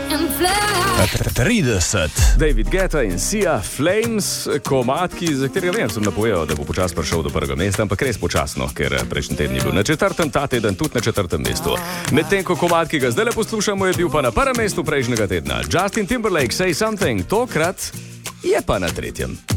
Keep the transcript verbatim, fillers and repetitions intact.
trideset. David Guetta in Sia, Flames, komadki, za katerega vem, sem napovedal, da bo počas prišel do prvega mesta, ampak res počasno, ker prejšnji teden je bil na četrtem, ta teden tudi na četrtem mestu. Medtem ko komad, ki ga zdaj poslušamo, je bil pa na prvem mestu prejšnjega tedna. Justin Timberlake, Say Something, tokrat je pa na tretjem.